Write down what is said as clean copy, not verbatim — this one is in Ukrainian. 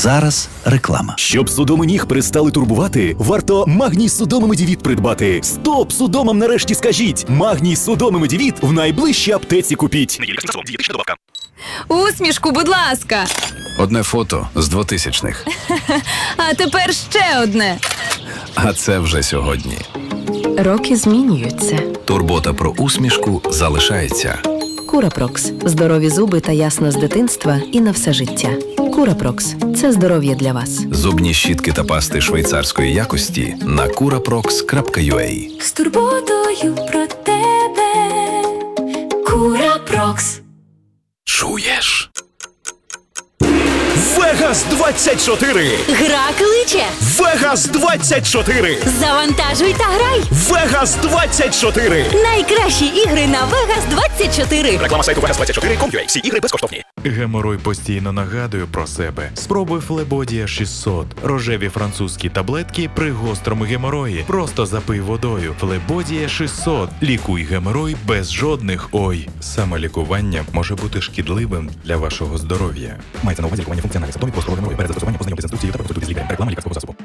зараз реклама. Щоб судоми ніг перестали турбувати, варто Магній Судоми Медівіт придбати. Стоп судомам нарешті скажіть! Магній Судоми Медівіт в найближчій аптеці купіть. Дієтична добавка. Усмішку, будь ласка. Одне фото з 2000-х. А тепер ще одне. А це вже сьогодні. Роки змінюються. Турбота про усмішку залишається. Курапрокс. Здорові зуби та ясно з дитинства і на все життя. Курапрокс. Це здоров'я для вас. Зубні щітки та пасти швейцарської якості на curaprox.ua. З турботою про тебе. Курапрокс. Чуєш? Вегас 24! Гра кличе. Вегас 24! Завантажуй та грай. Вегас 24! Найкращі ігри на Вегас 24. Реклама сайту vegas24.com.ua. Всі ігри безкоштовні. Геморой постійно нагадує про себе. Спробуй Флебодія 600. Рожеві французькі таблетки при гострому геморої. Просто запий водою. Флебодія 600. Лікуй геморой без жодних «ой». Самолікування може бути шкідливим для вашого здоров'я. Мається на увазі лікування функціональних симптомів гострого геморою. Перед застосуванням ознайомтесь з інструкцією та проконсультуйтесь з лікарем. Реклама лікарського засобу.